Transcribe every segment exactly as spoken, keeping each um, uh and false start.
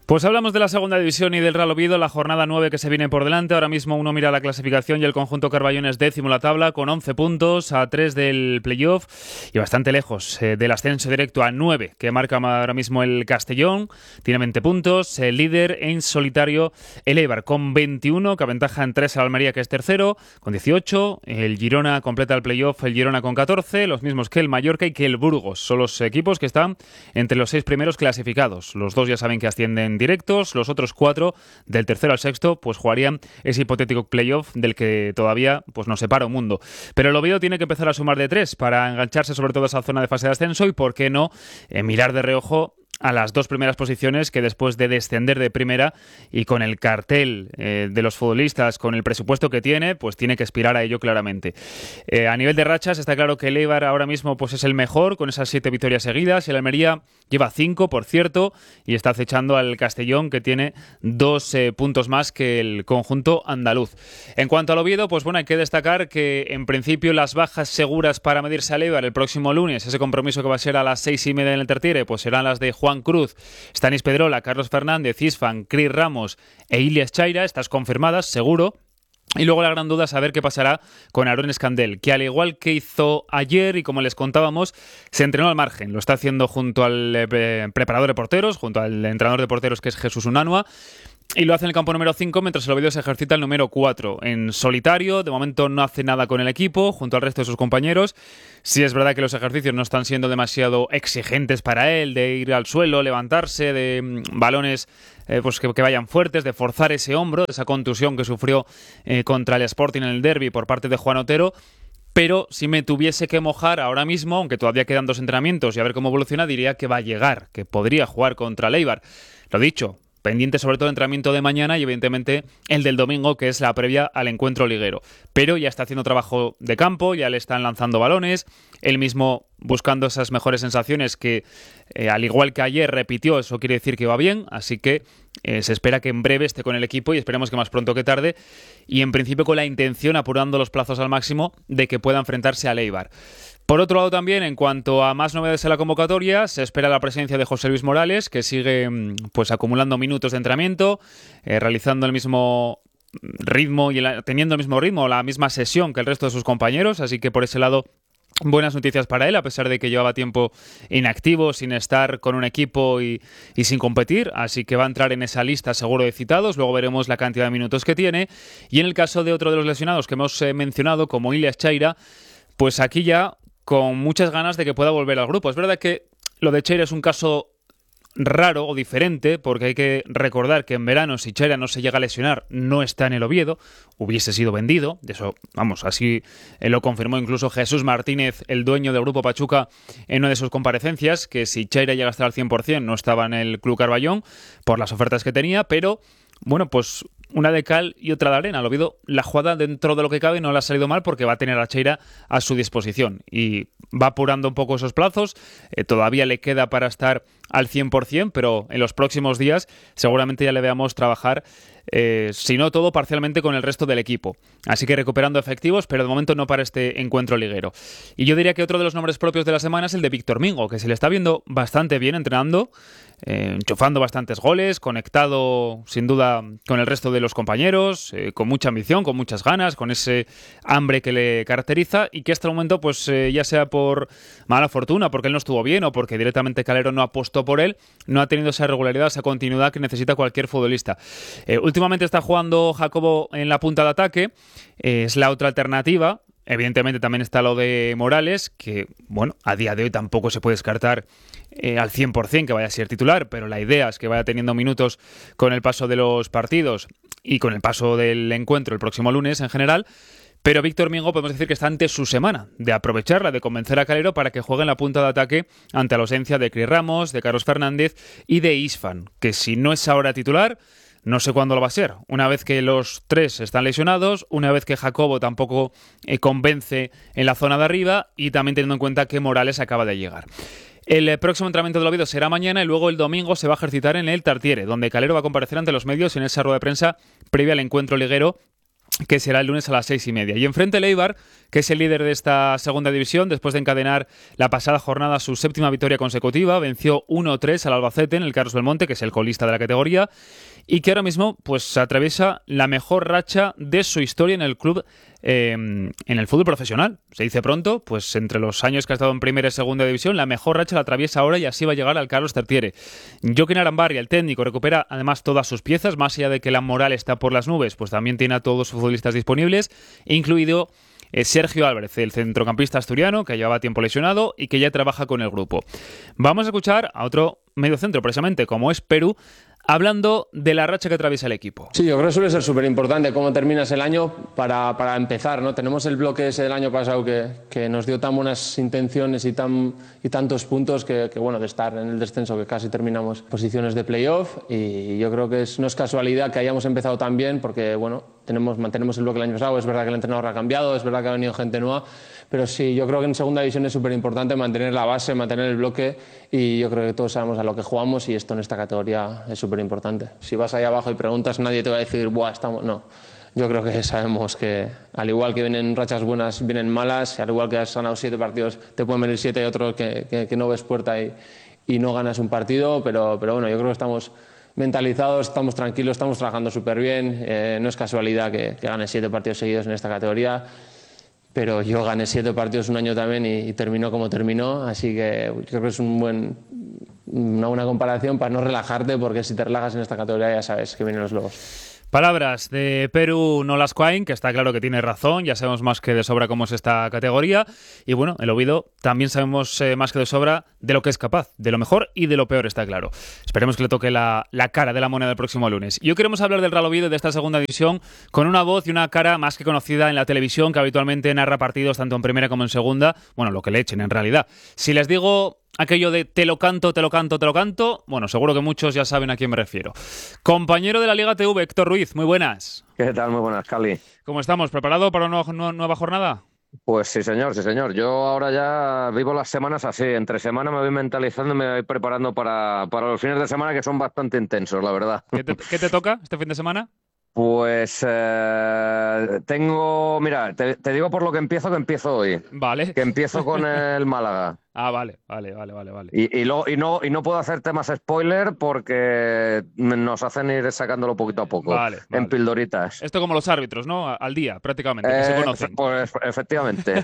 Pues hablamos de la segunda división y del Real Oviedo, la jornada nueve que se viene por delante. Ahora mismo uno mira la clasificación y el conjunto Carballón es décimo en la tabla con once puntos, a tres del playoff y bastante lejos eh, del ascenso directo a nueve que marca ahora mismo el Castellón. Tiene veinte puntos, el líder en solitario el Eibar con veintiuno, que aventaja en tres al Almería, que es tercero, con dieciocho. El Girona completa el playoff, el Girona con catorce, los mismos que el Mallorca y que el Burgos. Son los equipos que están entre los seis primeros clasificados. Los dos ya saben que ascienden directos, los otros cuatro, del tercero al sexto, pues jugarían ese hipotético playoff del que todavía pues nos separa un mundo. Pero el Oviedo tiene que empezar a sumar de tres para engancharse sobre todo a esa zona de fase de ascenso y, por qué no, eh, mirar de reojo a las dos primeras posiciones, que después de descender de primera y con el cartel eh, de los futbolistas, con el presupuesto que tiene, pues tiene que aspirar a ello claramente. Eh, a nivel de rachas está claro que el Eibar ahora mismo pues es el mejor, con esas siete victorias seguidas, y el Almería lleva cinco, por cierto, y está acechando al Castellón, que tiene dos eh, puntos más que el conjunto andaluz. En cuanto al Oviedo, pues bueno, hay que destacar que en principio las bajas seguras para medirse al Eibar el próximo lunes, ese compromiso que va a ser a las seis y media en el Tertiere, pues serán las de Juan Cruz, Stanis Pedrola, Carlos Fernández, Isfan, Cris Ramos e Ilias Chaira, estas confirmadas, seguro. Y luego la gran duda es saber qué pasará con Aarón Escandel, que al igual que hizo ayer y como les contábamos, se entrenó al margen. Lo está haciendo junto al eh, preparador de porteros, junto al entrenador de porteros, que es Jesús Unanua. Y lo hace en el campo número cinco, mientras el Oviedo se ejercita el número cuatro. En solitario, de momento no hace nada con el equipo, junto al resto de sus compañeros. Sí es verdad que los ejercicios no están siendo demasiado exigentes para él, de ir al suelo, levantarse, de mm, balones eh, pues que, que vayan fuertes, de forzar ese hombro, esa contusión que sufrió eh, contra el Sporting en el derbi por parte de Juan Otero. Pero si me tuviese que mojar ahora mismo, aunque todavía quedan dos entrenamientos y a ver cómo evoluciona, diría que va a llegar, que podría jugar contra el Eibar. Lo dicho, pendiente sobre todo el entrenamiento de mañana y evidentemente el del domingo, que es la previa al encuentro liguero. Pero ya está haciendo trabajo de campo, ya le están lanzando balones, él mismo buscando esas mejores sensaciones que, eh, al igual que ayer, repitió. Eso quiere decir que va bien, así que eh, se espera que en breve esté con el equipo y esperemos que más pronto que tarde, y en principio con la intención, apurando los plazos al máximo, de que pueda enfrentarse al Eibar. Por otro lado también, en cuanto a más novedades en la convocatoria, se espera la presencia de José Luis Morales, que sigue pues acumulando minutos de entrenamiento, eh, realizando el mismo ritmo y el, teniendo el mismo ritmo, la misma sesión que el resto de sus compañeros, así que por ese lado buenas noticias para él, a pesar de que llevaba tiempo inactivo, sin estar con un equipo y, y sin competir, así que va a entrar en esa lista seguro de citados. Luego veremos la cantidad de minutos que tiene. Y en el caso de otro de los lesionados que hemos eh, mencionado, como Ilias Chaira, pues aquí ya con muchas ganas de que pueda volver al grupo. Es verdad que lo de Chaira es un caso raro o diferente, porque hay que recordar que en verano, si Chaira no se llega a lesionar, no está en el Oviedo, hubiese sido vendido. De eso, vamos, así eh, lo confirmó incluso Jesús Martínez, el dueño del Grupo Pachuca, en una de sus comparecencias, que si Chaira llega a estar al cien por ciento no estaba en el Club Carballón por las ofertas que tenía, pero bueno, pues una de cal y otra de arena. Al Oviedo la jugada, dentro de lo que cabe, no le ha salido mal, porque va a tener a Chaira a su disposición y va apurando un poco esos plazos. Eh, todavía le queda para estar al cien por ciento, pero en los próximos días seguramente ya le veamos trabajar, eh, si no todo, parcialmente con el resto del equipo. Así que recuperando efectivos, pero de momento no para este encuentro liguero. Y yo diría que otro de los nombres propios de la semana es el de Víctor Mingo, que se le está viendo bastante bien entrenando, eh, enchufando bastantes goles, conectado sin duda con el resto de los compañeros, eh, con mucha ambición, con muchas ganas, con ese hambre que le caracteriza, y que hasta el momento, pues eh, ya sea por mala fortuna, porque él no estuvo bien o porque directamente Calero no apostó por él, no ha tenido esa regularidad, esa continuidad que necesita cualquier futbolista. Eh, últimamente está jugando Jacobo en la punta de ataque, eh, es la otra alternativa. Evidentemente también está lo de Morales, que bueno, a día de hoy tampoco se puede descartar eh, al cien por ciento que vaya a ser titular, pero la idea es que vaya teniendo minutos con el paso de los partidos y con el paso del encuentro el próximo lunes en general. Pero Víctor Mingo podemos decir que está ante su semana de aprovecharla, de convencer a Calero para que juegue en la punta de ataque ante la ausencia de Cris Ramos, de Carlos Fernández y de Isfan, que si no es ahora titular, no sé cuándo lo va a ser. Una vez que los tres están lesionados, una vez que Jacobo tampoco eh, convence en la zona de arriba, y también teniendo en cuenta que Morales acaba de llegar. El eh, próximo entrenamiento del Oviedo será mañana, y luego el domingo se va a ejercitar en el Tartiere, donde Calero va a comparecer ante los medios en esa rueda de prensa previa al encuentro liguero que será el lunes a las seis y media. Y enfrente el Eibar, que es el líder de esta segunda división, después de encadenar la pasada jornada su séptima victoria consecutiva, venció uno tres al Albacete en el Carlos Belmonte, que es el colista de la categoría, y que ahora mismo pues atraviesa la mejor racha de su historia en el club, eh, en el fútbol profesional. Se dice pronto, pues entre los años que ha estado en primera y segunda división, la mejor racha la atraviesa ahora y así va a llegar al Carlos Tertiere. Joaquín Arambarria, el técnico, recupera además todas sus piezas, más allá de que la moral está por las nubes, pues también tiene a todos sus futbolistas disponibles, incluido eh, Sergio Álvarez, el centrocampista asturiano, que llevaba tiempo lesionado y que ya trabaja con el grupo. Vamos a escuchar a otro mediocentro, precisamente, como es Perú, hablando de la racha que atraviesa el equipo. Sí, yo creo que suele ser súper importante cómo terminas el año para, para empezar, ¿no? Tenemos el bloque ese del año pasado que, que nos dio tan buenas intenciones y, tan, y tantos puntos que, que, bueno, de estar en el descenso, que casi terminamos posiciones de playoff, y yo creo que es, no es casualidad que hayamos empezado tan bien porque, bueno, tenemos, mantenemos el bloque el año pasado. Es verdad que el entrenador ha cambiado, es verdad que ha venido gente nueva, pero sí, yo creo que en segunda división es súper importante mantener la base, mantener el bloque, y yo creo que todos sabemos a lo que jugamos y esto en esta categoría es súper importante. Si vas ahí abajo y preguntas, nadie te va a decir, buah, estamos... No, yo creo que sabemos que al igual que vienen rachas buenas, vienen malas, al igual que has ganado siete partidos, te pueden venir siete y otros que, que, que no ves puerta y, y no ganas un partido, pero, pero bueno, yo creo que estamos mentalizados, estamos tranquilos, estamos trabajando súper bien, eh, no es casualidad que, que ganes siete partidos seguidos en esta categoría, pero yo gané siete partidos un año también y, y terminó como terminó, así que yo creo que es un buen, una buena comparación para no relajarte, porque si te relajas en esta categoría ya sabes que vienen los lobos. Palabras de Perú Nolascoain, que está claro que tiene razón, ya sabemos más que de sobra cómo es esta categoría, y bueno, el Oviedo también sabemos eh, más que de sobra de lo que es capaz, de lo mejor y de lo peor, está claro. Esperemos que le toque la, la cara de la moneda el próximo lunes. Y hoy queremos hablar del Real Oviedo, de esta segunda división, con una voz y una cara más que conocida en la televisión, que habitualmente narra partidos tanto en primera como en segunda, bueno, lo que le echen en realidad. Si les digo aquello de te lo canto, te lo canto, te lo canto, bueno, seguro que muchos ya saben a quién me refiero. Compañero de la Liga T V, Héctor Ruiz, muy buenas. ¿Qué tal? Muy buenas, Cali. ¿Cómo estamos? ¿Preparado para una nueva, nueva jornada? Pues sí, señor, sí, señor. Yo ahora ya vivo las semanas así. Entre semana me voy mentalizando y me voy preparando para, para los fines de semana, que son bastante intensos, la verdad. ¿Qué te, qué te toca este fin de semana? Pues eh, tengo... Mira, te, te digo por lo que empiezo, que empiezo hoy. Vale. Que empiezo con el Málaga. Ah, vale, vale, vale, vale, vale. Y, y, lo, y, no, y no puedo hacer temas spoiler porque nos hacen ir sacándolo poquito a poco. Vale, en vale. pildoritas. Esto como los árbitros, ¿no? Al día, prácticamente, que Eh, se conocen. Pues efectivamente.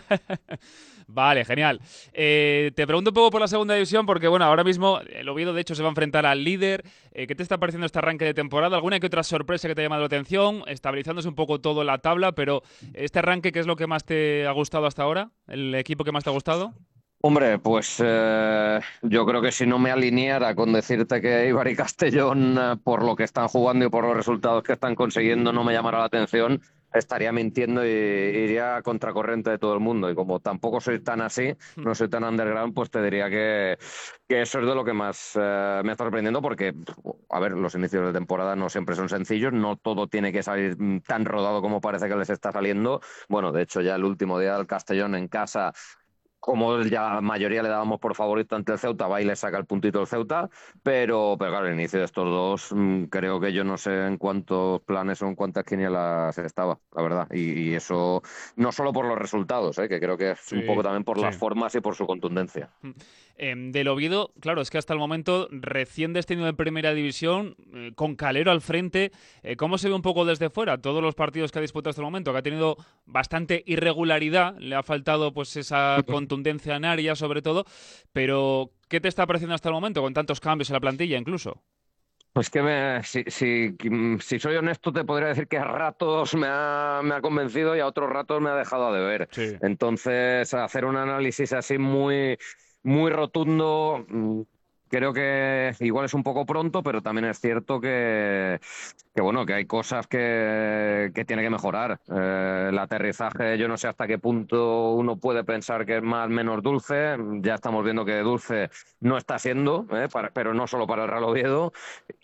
Vale, genial. Eh, te pregunto un poco por la segunda división porque, bueno, ahora mismo el Oviedo, de hecho, se va a enfrentar al líder. Eh, ¿Qué te está pareciendo este arranque de temporada? ¿Alguna que otra sorpresa que te ha llamado la atención? Estabilizándose un poco todo en la tabla, pero este arranque, ¿qué es lo que más te ha gustado hasta ahora? ¿El equipo que más te ha gustado? Hombre, pues eh, yo creo que si no me alineara con decirte que Eibar y Castellón, eh, por lo que están jugando y por los resultados que están consiguiendo, no me llamara la atención, estaría mintiendo y iría a contracorriente de todo el mundo. Y como tampoco soy tan así, no soy tan underground, pues te diría que, que eso es de lo que más eh, me está sorprendiendo, porque, a ver, los inicios de temporada no siempre son sencillos, no todo tiene que salir tan rodado como parece que les está saliendo. Bueno, de hecho, ya el último día del Castellón en casa, como ya la mayoría le dábamos por favorito ante el Ceuta, va y le saca el puntito el Ceuta, pero, pero claro, el inicio de estos dos, mmm, creo que yo no sé en cuántos planes o en cuántas quinielas estaba, la verdad, y, y eso no solo por los resultados, ¿eh? Que creo que es sí, un poco también por sí. las formas y por su contundencia. Eh, del Oviedo, claro, es que hasta el momento recién descendido en Primera División, eh, con Calero al frente, eh, ¿cómo se ve un poco desde fuera todos los partidos que ha disputado hasta el momento? Que ha tenido bastante irregularidad, le ha faltado pues esa contundencia en área sobre todo, pero ¿qué te está pareciendo hasta el momento con tantos cambios en la plantilla incluso? Pues que me, si, si, si soy honesto te podría decir que a ratos me ha, me ha convencido y a otros ratos me ha dejado de ver. Sí. Entonces, hacer un análisis así muy... muy rotundo, creo que igual es un poco pronto, pero también es cierto que, que bueno, que hay cosas que, que tiene que mejorar. Eh, el aterrizaje, yo no sé hasta qué punto uno puede pensar que es más o menos dulce. Ya estamos viendo que dulce no está siendo, eh, para, pero no solo para el Real Oviedo.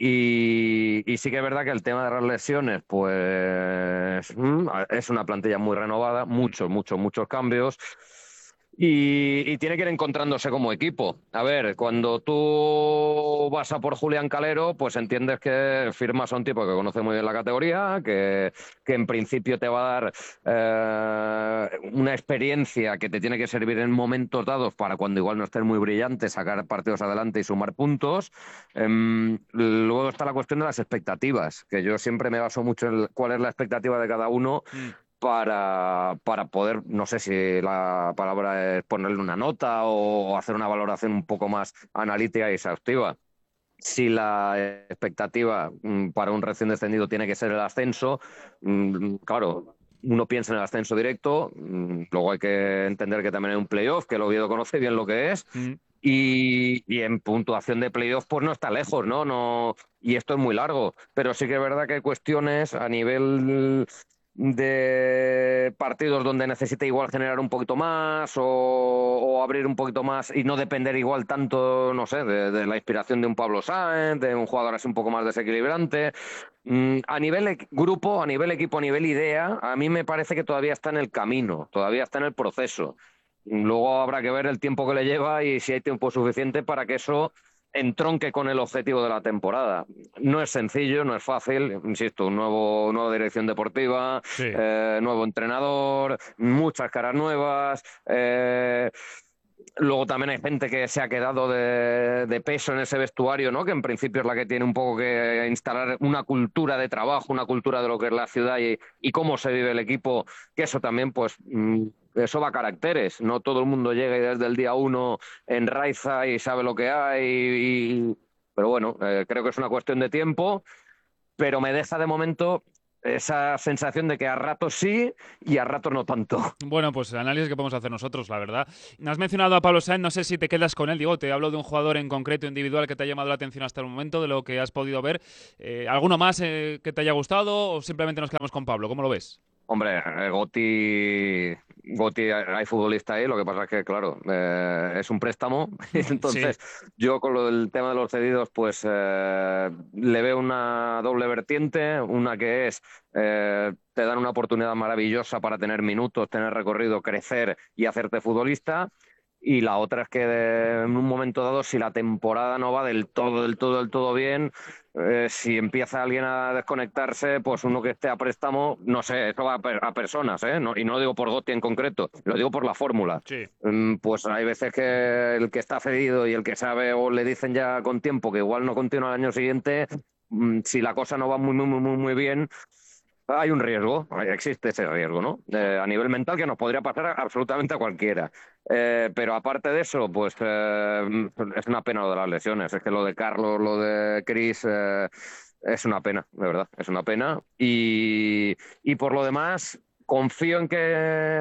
Y, y sí que es verdad que el tema de las lesiones, pues es una plantilla muy renovada, muchos, muchos, muchos cambios. Y, y tiene que ir encontrándose como equipo. A ver, cuando tú vas a por Julián Calero, pues entiendes que firmas a un tipo que conoce muy bien la categoría, que, que en principio te va a dar eh, una experiencia que te tiene que servir en momentos dados para cuando igual no estés muy brillante, sacar partidos adelante y sumar puntos. Em, luego está la cuestión de las expectativas, que yo siempre me baso mucho en cuál es la expectativa de cada uno Mm. para, para poder, no sé si la palabra es ponerle una nota o hacer una valoración un poco más analítica y exhaustiva. Si la expectativa mm, para un recién descendido tiene que ser el ascenso, mm, claro, uno piensa en el ascenso directo, mm, luego hay que entender que también hay un playoff, que el Oviedo conoce bien lo que es, Mm. y, y en puntuación de playoff pues no está lejos, ¿no? No, y esto es muy largo, pero sí que es verdad que hay cuestiones a nivel de partidos donde necesita igual generar un poquito más o, o abrir un poquito más y no depender igual tanto, no sé, de, de la inspiración de un Pablo Sáenz, de un jugador así un poco más desequilibrante. Mm, a nivel e- grupo, a nivel equipo, a nivel idea, a mí me parece que todavía está en el camino, todavía está en el proceso. Luego habrá que ver el tiempo que le lleva y si hay tiempo suficiente para que eso entronque con el objetivo de la temporada. No es sencillo, no es fácil, insisto, un nuevo, nueva dirección deportiva, Sí. eh, nuevo entrenador, muchas caras nuevas. Eh, luego también hay gente que se ha quedado de, de peso en ese vestuario, ¿no? Que en principio es la que tiene un poco que instalar una cultura de trabajo, una cultura de lo que es la ciudad y, y cómo se vive el equipo, que eso también, pues, mm, eso va a caracteres. No todo el mundo llega y desde el día uno enraiza y sabe lo que hay. Y- pero bueno, eh, creo que es una cuestión de tiempo, pero me deja de momento esa sensación de que a ratos sí y a ratos no tanto. Bueno, pues el análisis que podemos hacer nosotros, la verdad. Has mencionado a Pablo Sáenz, no sé si te quedas con él. Digo, te hablo de un jugador en concreto, individual, que te ha llamado la atención hasta el momento, de lo que has podido ver. Eh, ¿Alguno más eh, que te haya gustado o simplemente nos quedamos con Pablo? ¿Cómo lo ves? Hombre, eh, Goti, Goti, hay futbolista ahí, lo que pasa es que, claro, eh, es un préstamo, Sí. entonces yo con lo del tema de los cedidos, pues eh, le veo una doble vertiente, una que es, eh, te dan una oportunidad maravillosa para tener minutos, tener recorrido, crecer y hacerte futbolista, y la otra es que de- en un momento dado, si la temporada no va del todo, del todo, del todo bien, eh, si empieza alguien a desconectarse, pues uno que esté a préstamo, no sé, eso va a, per- a personas, ¿eh? No- y no lo digo por Gotti en concreto, lo digo por la fórmula. Sí. Mm, Pues hay veces que el que está cedido y el que sabe o le dicen ya con tiempo que igual no continúa el año siguiente, mm, si la cosa no va muy, muy, muy, muy muy bien, hay un riesgo, existe ese riesgo, ¿no? Eh, a nivel mental que nos podría pasar a- absolutamente a cualquiera. Eh, pero aparte de eso, pues eh, es una pena lo de las lesiones. Es que lo de Carlos, lo de Chris, eh, es una pena, de verdad, es una pena. Y, y por lo demás, confío en que...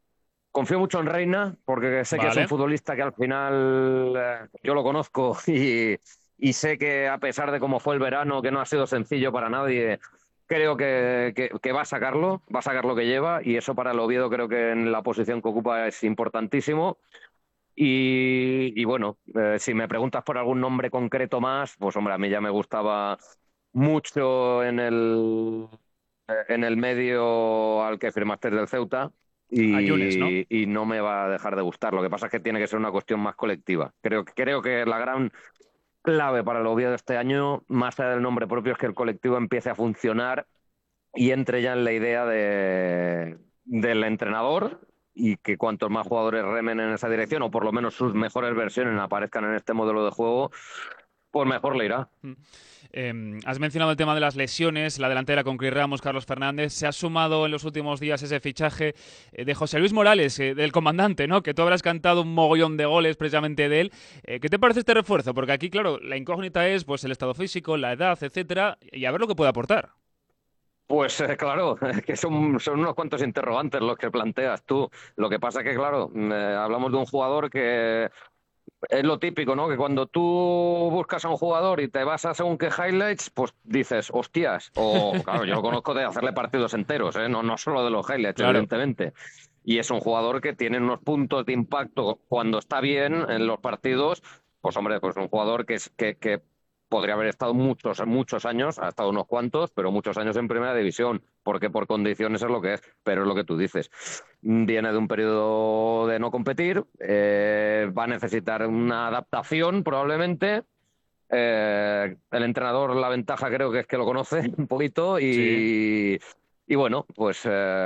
Confío mucho en Reina, porque sé que es un Vale. futbolista que al final eh, yo lo conozco y, y sé que a pesar de cómo fue el verano, que no ha sido sencillo para nadie, creo que, que- que va a sacarlo, va a sacar lo que lleva y eso para el Oviedo creo que en la posición que ocupa es importantísimo. Y, y bueno, eh, si me preguntas por algún nombre concreto más, pues hombre, a mí ya me gustaba mucho en el, en el medio al que firmaste del Ceuta Ayunes, ¿no? y, y no me va a dejar de gustar. Lo que pasa es que tiene que ser una cuestión más colectiva. Creo, creo que la gran clave para el Oviedo este año, más allá del nombre propio, es que el colectivo empiece a funcionar y entre ya en la idea de, del entrenador y que cuantos más jugadores remen en esa dirección, o por lo menos sus mejores versiones aparezcan en este modelo de juego, pues mejor le irá. Mm. Eh, has mencionado el tema de las lesiones, la delantera con Cris Ramos, Carlos Fernández. Se ha sumado en los últimos días ese fichaje eh, de José Luis Morales, eh, del comandante, ¿no? Que tú habrás cantado un mogollón de goles precisamente de él. Eh, ¿Qué te parece este refuerzo? Porque aquí, claro, la incógnita es pues el estado físico, la edad, etcétera, y a ver lo que puede aportar. Pues eh, claro, es que son, son unos cuantos interrogantes los que planteas tú. Lo que pasa es que, claro, eh, hablamos de un jugador que es lo típico, ¿no? Que cuando tú buscas a un jugador y te vas a según qué highlights, pues dices, hostias. O, claro, yo lo conozco de hacerle partidos enteros, ¿eh? No, no solo de los highlights, Claro. evidentemente. Y es un jugador que tiene unos puntos de impacto cuando está bien en los partidos. Pues hombre, pues un jugador que, es, que, que podría haber estado muchos, muchos años, ha estado unos cuantos, pero muchos años en primera división. porque por condiciones es lo que es, pero es lo que tú dices. Viene de un periodo de no competir, eh, va a necesitar una adaptación probablemente. Eh, el entrenador, la ventaja creo que es que lo conoce un poquito y, sí. y bueno, pues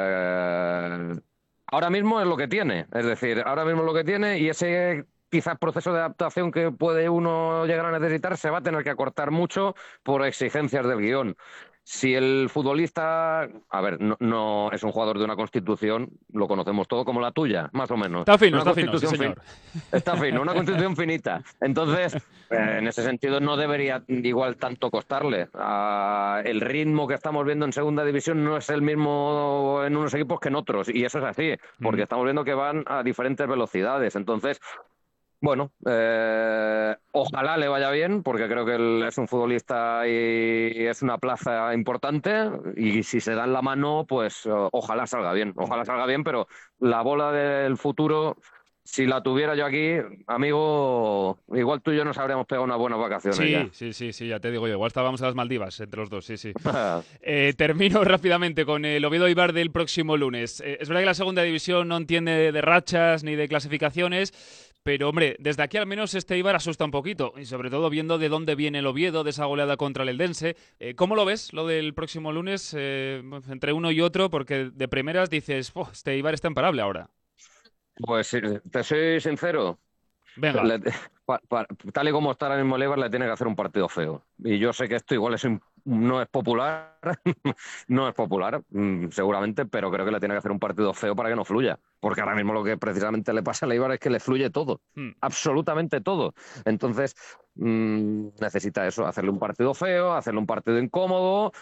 eh, ahora mismo es lo que tiene, es decir, ahora mismo es lo que tiene y ese quizás proceso de adaptación que puede uno llegar a necesitar se va a tener que acortar mucho por exigencias del guión. Si el futbolista, a ver, no, no es un jugador de una constitución, lo conocemos todo como la tuya, más o menos. Está fino, una está fino, sí, señor. Fin, está fino, una constitución finita. Entonces, eh, en ese sentido no debería igual tanto costarle. Uh, el ritmo que estamos viendo en segunda división no es el mismo en unos equipos que en otros, y eso es así, porque mm. estamos viendo que van a diferentes velocidades. Entonces, bueno, eh, ojalá le vaya bien, porque creo que él es un futbolista y es una plaza importante, y si se dan la mano, pues uh, ojalá salga bien, ojalá salga bien, pero la bola del futuro, si la tuviera yo aquí, amigo, igual tú y yo nos habríamos pegado unas buenas vacaciones. Sí, ya. sí, sí, sí, ya te digo yo, igual estábamos a las Maldivas entre los dos, sí, sí. eh, termino rápidamente con el Oviedo Eibar del próximo lunes. Eh, es verdad que la segunda división no entiende de rachas ni de clasificaciones, pero, hombre, desde aquí al menos este Eibar asusta un poquito, y sobre todo viendo de dónde viene el Oviedo, de esa goleada contra el Eldense. Eh, ¿Cómo lo ves, lo del próximo lunes, eh, entre uno y otro? Porque de primeras dices, este Eibar está imparable ahora. Pues te soy sincero. Venga. Le, pa, pa, tal y como está ahora mismo el Eibar, le tiene que hacer un partido feo. Y yo sé que esto igual es un, no es popular, no es popular, mmm, seguramente, pero creo que le tiene que hacer un partido feo para que no fluya. Porque ahora mismo lo que precisamente le pasa al Eibar es que le fluye todo, hmm. absolutamente todo. Entonces, mmm, necesita eso, hacerle un partido feo, hacerle un partido incómodo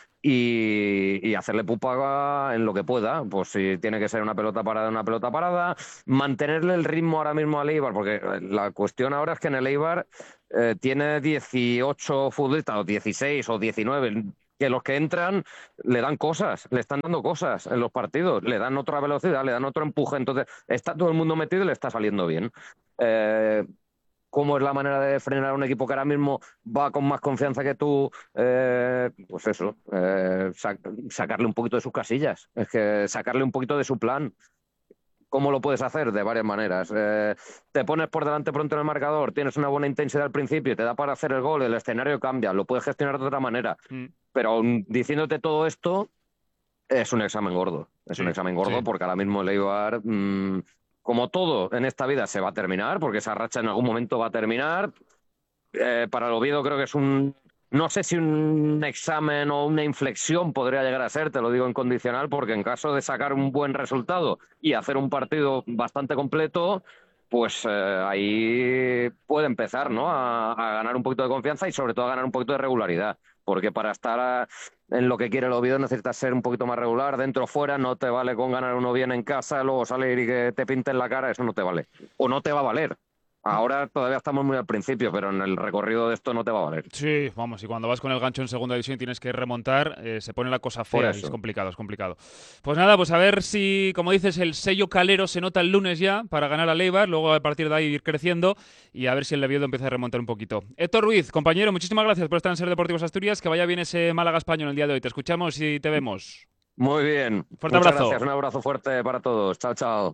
y, y hacerle pupa en lo que pueda. Pues si tiene que ser una pelota parada, una pelota parada, mantenerle el ritmo ahora mismo al Eibar, porque la cuestión ahora es que en el Eibar eh, tiene dieciocho futbolistas, o dieciséis o diecinueve, que los que entran le dan cosas, le están dando cosas en los partidos, le dan otra velocidad, le dan otro empuje, entonces está todo el mundo metido y le está saliendo bien. Eh, ¿Cómo es la manera de frenar a un equipo que ahora mismo va con más confianza que tú? Eh, pues eso, eh, sac- sacarle un poquito de sus casillas, es que sacarle un poquito de su plan. ¿Cómo lo puedes hacer? De varias maneras. Eh, te pones por delante pronto en el marcador, tienes una buena intensidad al principio, te da para hacer el gol, el escenario cambia, lo puedes gestionar de otra manera. Mm. Pero aún diciéndote todo esto, es un examen gordo. Es sí, un examen gordo sí. Porque ahora mismo el Eibar, mmm, como todo en esta vida, se va a terminar, porque esa racha en algún momento va a terminar. Eh, para el Oviedo creo que es un... No sé si un examen o una inflexión podría llegar a ser, te lo digo en condicional, porque en caso de sacar un buen resultado y hacer un partido bastante completo, pues eh, ahí puede empezar, ¿no? A, a ganar un poquito de confianza y sobre todo a ganar un poquito de regularidad, porque para estar a, en lo que quiere el Oviedo necesitas ser un poquito más regular, dentro o fuera, no te vale con ganar uno bien en casa, luego salir y que te pinten la cara, eso no te vale, o no te va a valer. Ahora todavía estamos muy al principio, pero en el recorrido de esto no te va a valer. Sí, vamos, y cuando vas con el gancho en segunda división y tienes que remontar, eh, se pone la cosa fea, es complicado, es complicado. Pues nada, pues a ver si, como dices, el sello calero se nota el lunes ya para ganar al Eibar, luego a partir de ahí ir creciendo y a ver si el Oviedo empieza a remontar un poquito. Héctor Ruiz, compañero, muchísimas gracias por estar en Ser Deportivos Asturias, que vaya bien ese Málaga Español el día de hoy. Te escuchamos y te vemos. Muy bien. Fuerte Muchas abrazo. Gracias. Un abrazo fuerte para todos. Chao, chao.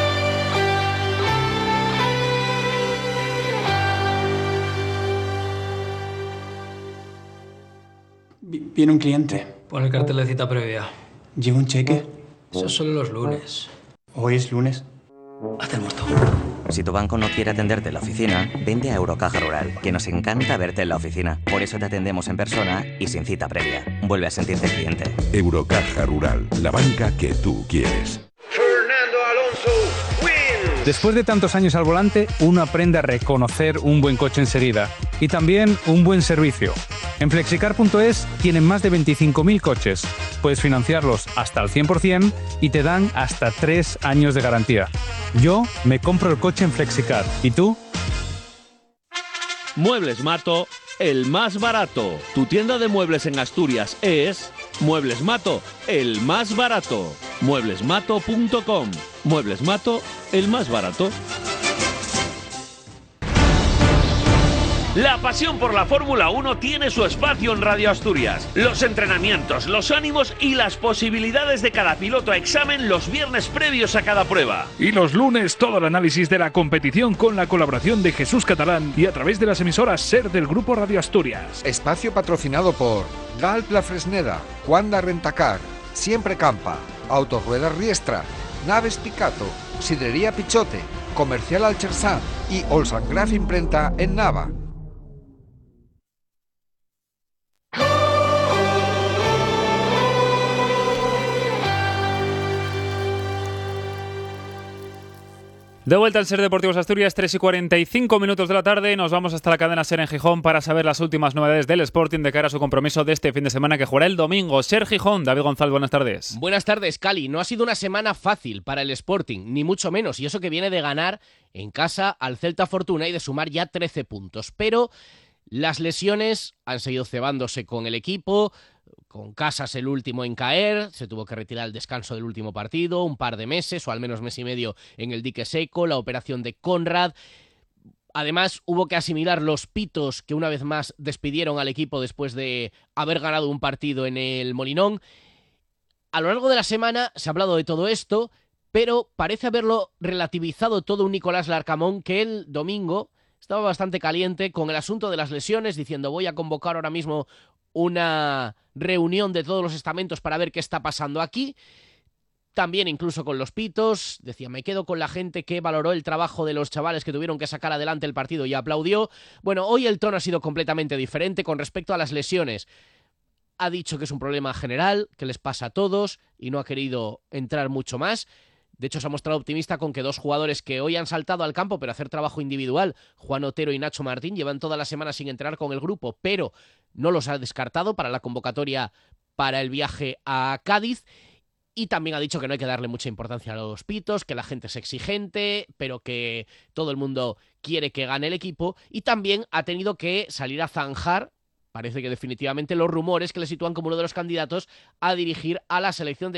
Viene un cliente. Pon el cartel de cita previa. ¿Lleva un cheque? Eso es solo los lunes. ¿Hoy es lunes? Hazte el muerto. Si tu banco no quiere atenderte en la oficina, vente a Eurocaja Rural, que nos encanta verte en la oficina. Por eso te atendemos en persona y sin cita previa. Vuelve a sentirte cliente. Eurocaja Rural, la banca que tú quieres. Fernando Alonso wins. Después de tantos años al volante, uno aprende a reconocer un buen coche enseguida. Y también un buen servicio. En Flexicar punto es tienen más de veinticinco mil coches. Puedes financiarlos hasta el cien por ciento y te dan hasta tres años de garantía. Yo me compro el coche en Flexicar. ¿Y tú? Muebles Mato, el más barato. Tu tienda de muebles en Asturias es Muebles Mato, el más barato. muebles mato punto com. Muebles Mato, el más barato. La pasión por la Fórmula uno tiene su espacio en Radio Asturias. Los entrenamientos, los ánimos y las posibilidades de cada piloto a examen los viernes previos a cada prueba. Y los lunes todo el análisis de la competición con la colaboración de Jesús Catalán y a través de las emisoras SER del Grupo Radio Asturias. Espacio patrocinado por Galp La Fresneda, Juanda Rentacar, Siempre Campa, Autoruedas Riestra, Naves Picato, Sidrería Pichote, Comercial Alchersán y Olsangraf Imprenta en Nava. De vuelta al Ser Deportivos Asturias, tres y cuarenta y cinco minutos de la tarde. Nos vamos hasta la cadena SER en Gijón para saber las últimas novedades del Sporting de cara a su compromiso de este fin de semana que jugará el domingo. SER Gijón, David González, buenas tardes. Buenas tardes, Cali. No ha sido una semana fácil para el Sporting, ni mucho menos. Y eso que viene de ganar en casa al Celta Fortuna y de sumar ya trece puntos. Pero las lesiones han seguido cebándose con el equipo. Con Casas el último en caer, se tuvo que retirar el descanso del último partido, un par de meses o al menos mes y medio en el dique seco, la operación de Conrad. Además, hubo que asimilar los pitos que una vez más despidieron al equipo después de haber ganado un partido en el Molinón. A lo largo de la semana se ha hablado de todo esto, pero parece haberlo relativizado todo un Nicolás Larcamón, que el domingo estaba bastante caliente con el asunto de las lesiones, diciendo voy a convocar ahora mismo una reunión de todos los estamentos para ver qué está pasando aquí. También incluso con los pitos, decía, me quedo con la gente que valoró el trabajo de los chavales que tuvieron que sacar adelante el partido y aplaudió. Bueno, hoy el tono ha sido completamente diferente con respecto a las lesiones. Ha dicho que es un problema general, que les pasa a todos y no ha querido entrar mucho más. De hecho, se ha mostrado optimista con que dos jugadores que hoy han saltado al campo pero hacer trabajo individual, Juan Otero y Nacho Martín, llevan toda la semana sin entrenar con el grupo, pero no los ha descartado para la convocatoria para el viaje a Cádiz. Y también ha dicho que no hay que darle mucha importancia a los pitos, que la gente es exigente, pero que todo el mundo quiere que gane el equipo. Y también ha tenido que salir a zanjar, parece que definitivamente, los rumores que le sitúan como uno de los candidatos a dirigir a la selección de